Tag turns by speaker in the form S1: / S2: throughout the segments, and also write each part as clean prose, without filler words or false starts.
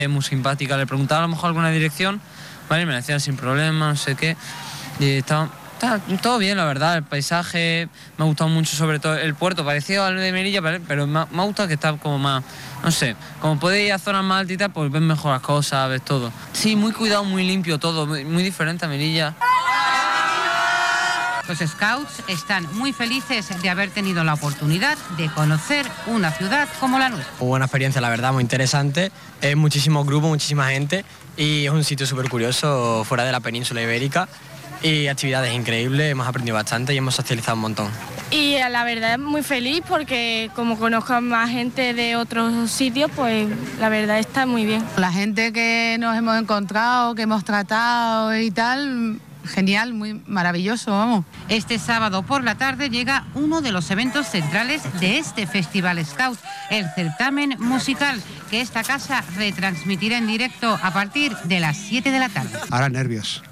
S1: Es muy simpática, le preguntaba a lo mejor alguna dirección, ¿vale? Me la decían sin problema, no sé qué. Y estaba todo bien, la verdad. El paisaje me ha gustado mucho, sobre todo el puerto, parecido al de Melilla, ¿vale? Pero me ha gustado que está como más, no sé, como podéis ir a zonas más altitas, pues ves mejor las cosas, ves todo. Sí, muy cuidado, muy limpio todo, muy diferente a Melilla.
S2: Los Scouts están muy felices de haber tenido la oportunidad de conocer una ciudad como la nuestra.
S3: Muy buena experiencia, la verdad, muy interesante. Es muchísimos grupos, muchísima gente y es un sitio súper curioso fuera de la península ibérica y actividades increíbles, hemos aprendido bastante y hemos socializado un montón.
S4: Y la verdad muy feliz porque como conozco a más gente de otros sitios, pues la verdad está muy bien.
S5: La gente que nos hemos encontrado, que hemos tratado y tal, genial, muy maravilloso, vamos.
S2: Este sábado por la tarde llega uno de los eventos centrales de este Festival Scout, el certamen musical, que esta casa retransmitirá en directo a partir de las 7 de la tarde.
S6: Ahora nervios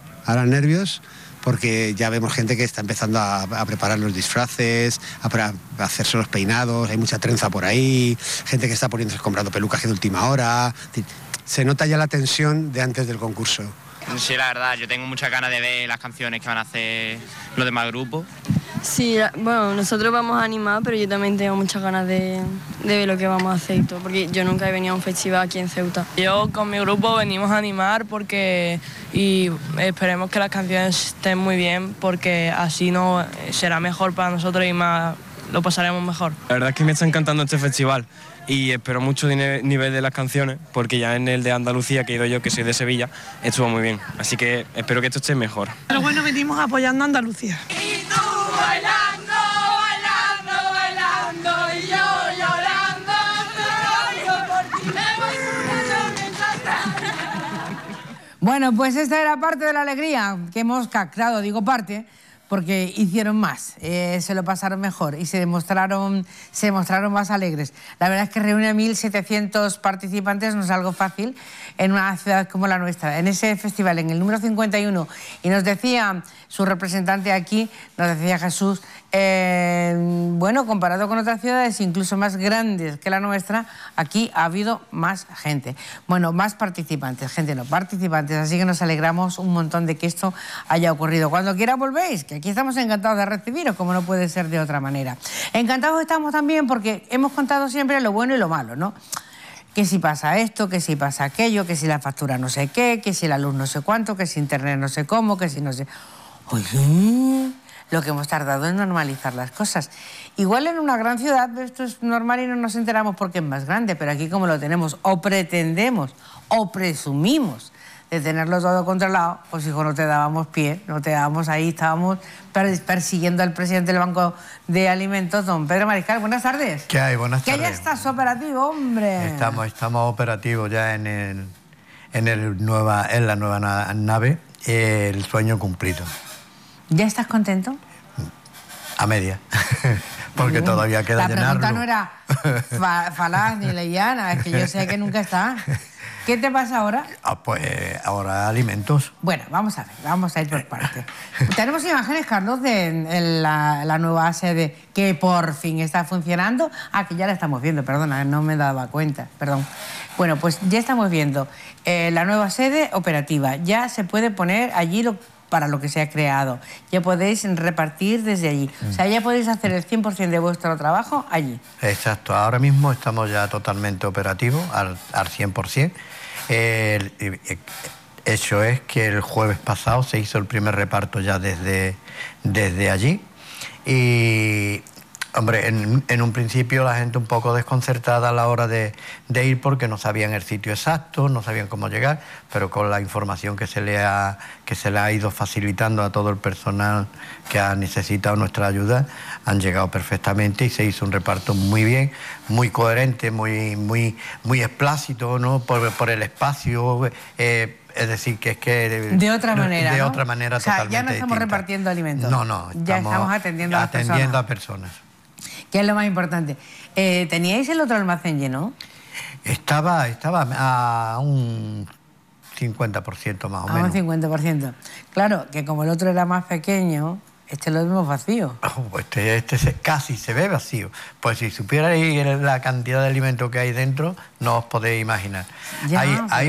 S6: porque ya vemos gente que está empezando a preparar los disfraces, a hacerse los peinados, hay mucha trenza por ahí, gente que está comprando pelucas de última hora. Se nota ya la tensión de antes del concurso.
S7: Sí, la verdad, yo tengo muchas ganas de ver las canciones que van a hacer los demás grupos.
S4: Sí, bueno, nosotros vamos a animar, pero yo también tengo muchas ganas de ver lo que vamos a hacer y todo, porque yo nunca he venido a un festival aquí en Ceuta.
S8: Yo con mi grupo venimos a animar y esperemos que las canciones estén muy bien, porque así no será mejor para nosotros y más lo pasaremos mejor.
S9: La verdad es que me está encantando este festival y espero mucho nivel de las canciones, porque ya en el de Andalucía, que he ido yo, que soy de Sevilla, estuvo muy bien. Así que espero que esto esté mejor.
S8: Pero bueno, venimos apoyando a Andalucía.
S10: Y tú bailando, bailando, bailando, y yo llorando, por ti me voy muriendo mientras tanto.
S5: Bueno, pues esta era parte de la alegría que hemos captado, digo parte, porque hicieron más, se lo pasaron mejor y se mostraron más alegres. La verdad es que reúne a 1.700 participantes, no es algo fácil, en una ciudad como la nuestra. En ese festival, en el número 51, y nos decía su representante aquí, nos decía Jesús, bueno, comparado con otras ciudades incluso más grandes que la nuestra, aquí ha habido más gente. Bueno, más participantes, gente no, participantes, así que nos alegramos un montón de que esto haya ocurrido. Cuando quiera volvéis, que aquí estamos encantados de recibiros, como no puede ser de otra manera. Encantados estamos también porque hemos contado siempre lo bueno y lo malo, ¿no? Que si pasa esto, que si pasa aquello, que si la factura no sé qué, que si la luz no sé cuánto, que si internet no sé cómo, que si no sé... Oye, lo que hemos tardado en normalizar las cosas. Igual en una gran ciudad esto es normal y no nos enteramos porque es más grande, pero aquí como lo tenemos o pretendemos o presumimos de tenerlo todo controlado, pues hijo, no te dábamos pie, no te dábamos ahí, estábamos persiguiendo al presidente del Banco de Alimentos, don Pedro Mariscal. Buenas tardes.
S11: ¿Qué hay? Buenas tardes.
S5: Que ya estás operativo, hombre.
S11: Estamos operativos ya en la nueva nave, el sueño cumplido.
S5: ¿Ya estás contento?
S11: A media, porque todavía queda llenarlo.
S5: La pregunta no era falaz ni leyana, es que yo sé que nunca está. ¿Qué te pasa ahora?
S11: Pues ahora alimentos.
S5: Bueno, vamos a ver, vamos a ir por partes. Tenemos imágenes, Carlos, de la nueva sede que por fin está funcionando. Ah, que ya la estamos viendo, perdona, no me daba cuenta, perdón. Bueno, pues ya estamos viendo la nueva sede operativa. Ya se puede poner allí para lo que se ha creado. Ya podéis repartir desde allí. O sea, ya podéis hacer el 100% de vuestro trabajo allí.
S11: Exacto. Ahora mismo estamos ya totalmente operativos, al 100%. El hecho es que el jueves pasado se hizo el primer reparto ya desde allí. Y, hombre, en un principio la gente un poco desconcertada a la hora de ir porque no sabían el sitio exacto, no sabían cómo llegar, pero con la información que se le ha ido facilitando a todo el personal que ha necesitado nuestra ayuda, han llegado perfectamente y se hizo un reparto muy bien, muy coherente, muy explícito, ¿no? por el espacio. Es decir, que es que...
S5: De otra manera,
S11: De
S5: ¿no?
S11: otra manera,
S5: o sea,
S11: totalmente
S5: ya no estamos
S11: distinta.
S5: repartiendo alimentos.
S11: No.
S5: Ya estamos atendiendo
S11: a personas.
S5: Que es lo más importante. ¿Teníais el otro almacén lleno?
S11: Estaba a un 50% más o menos.
S5: A un 50%. Claro, que como el otro era más pequeño, Este lo vemos vacío.
S11: Casi se ve vacío. Pues si supierais la cantidad de alimento que hay dentro, no os podéis imaginar.
S5: Ya,
S11: hay